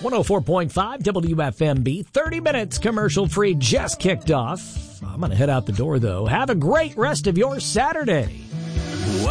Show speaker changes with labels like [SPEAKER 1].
[SPEAKER 1] 104.5 WFMB, 30 minutes commercial-free just kicked off. I'm going to head out the door, though. Have a great rest of your Saturday.